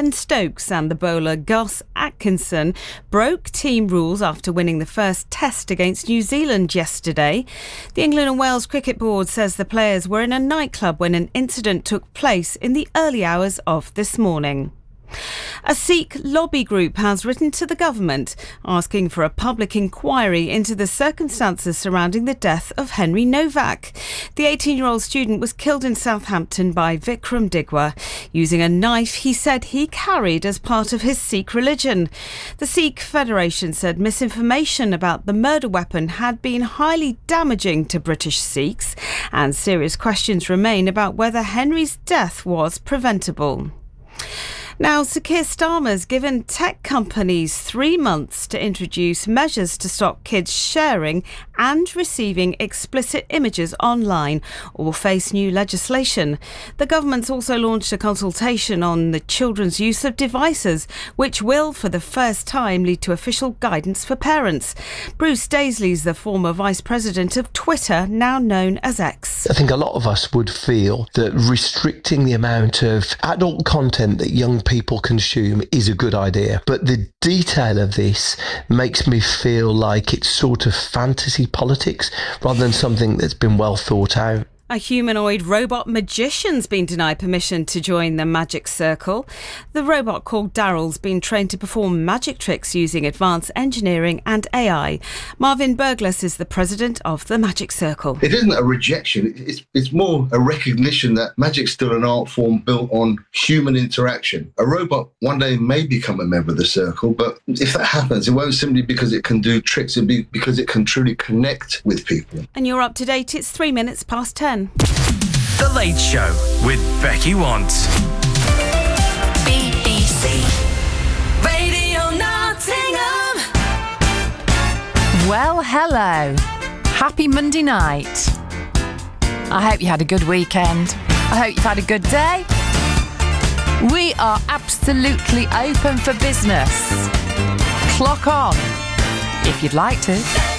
Ben Stokes and the bowler Gus Atkinson broke team rules after winning the first test against New Zealand yesterday. The England and Wales Cricket Board says the players were in a nightclub when an incident took place in the early hours of this morning. A Sikh lobby group has written to the government asking for a public inquiry into the circumstances surrounding the death of Henry Novak. The 18-year-old student was killed in Southampton by Vikram Digwa using a knife he said he carried as part of his Sikh religion. The Sikh Federation said misinformation about the murder weapon had been highly damaging to British Sikhs, and serious questions remain about whether Henry's death was preventable. Now, Sir Keir Starmer's given tech companies 3 months to introduce measures to stop kids sharing and receiving explicit images online or will face new legislation. The government's also launched a consultation on the children's use of devices, which will, for the first time, lead to official guidance for parents. Bruce Daisley's the former vice president of Twitter, now known as X. I think a lot of us would feel that restricting the amount of adult content that young people consume is a good idea. But the detail of this makes me feel like it's sort of fantasy politics rather than something that's been well thought out. A humanoid robot magician's been denied permission to join the Magic Circle. The robot, called Daryl's been trained to perform magic tricks using advanced engineering and AI. Marvin Burglas is the president of the Magic Circle. It isn't a rejection, it's more a recognition that magic's still an art form built on human interaction. A robot one day may become a member of the circle, but if that happens, it won't simply because it can do tricks, it'll be because it can truly connect with people. And you're up to date, it's 3 minutes past 10. The Late Show with Becky Want. BBC Radio Nottingham. Well, hello. Happy Monday night. I hope you had a good weekend. I hope you've had a good day. We are absolutely open for business. Clock on, if you'd like to.